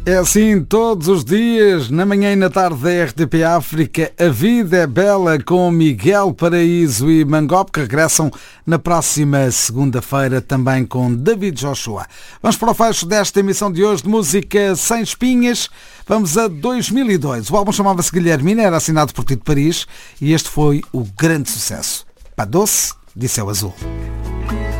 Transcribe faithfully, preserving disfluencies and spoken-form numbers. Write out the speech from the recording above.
É assim todos os dias, na manhã e na tarde da R T P África, A Vida é Bela com Miguel Paraíso e Mangop, que regressam na próxima segunda-feira também com David Joshua. Vamos para o fecho desta emissão de hoje de música sem espinhas. Vamos a dois mil e dois. O álbum chamava-se Guilhermina, era assinado por Tito Paris e este foi o grande sucesso. Pá doce, disse o azul.